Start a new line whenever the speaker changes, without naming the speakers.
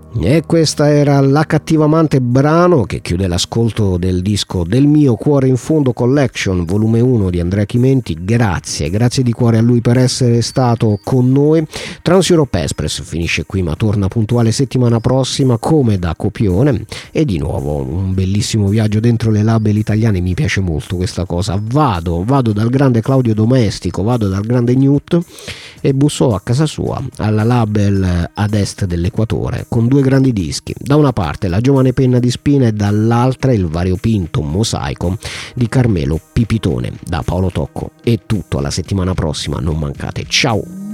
E questa era La cattiva amante, brano che chiude l'ascolto del disco Del mio cuore in fondo Collection volume 1 di Andrea Chimenti. Grazie di cuore a lui per essere stato con noi. Trans Europe Express finisce qui, ma torna puntuale settimana prossima come da copione, e di nuovo un bellissimo viaggio dentro le label italiane. Mi piace molto questa cosa. Vado dal grande Claudio Domestico, vado dal grande Newt e busso a casa sua, alla label ad est dell'equatore, con due grandi dischi: da una parte La giovane penna di spina e dall'altra il variopinto mosaico di Carmelo Pipitone. Da Paolo Tocco è tutto, alla settimana prossima, non mancate, ciao!